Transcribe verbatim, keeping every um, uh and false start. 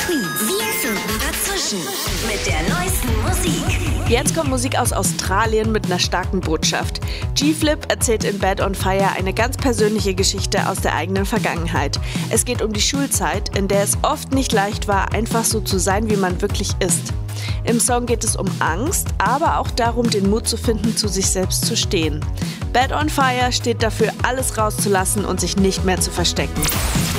Tweets. Wir finden dazwischen mit der neuesten Musik. Jetzt kommt Musik aus Australien mit einer starken Botschaft. G-Flip erzählt in Bad on Fire eine ganz persönliche Geschichte aus der eigenen Vergangenheit. Es geht um die Schulzeit, in der es oft nicht leicht war, einfach so zu sein, wie man wirklich ist. Im Song geht es um Angst, aber auch darum, den Mut zu finden, zu sich selbst zu stehen. Bad on Fire steht dafür, alles rauszulassen und sich nicht mehr zu verstecken.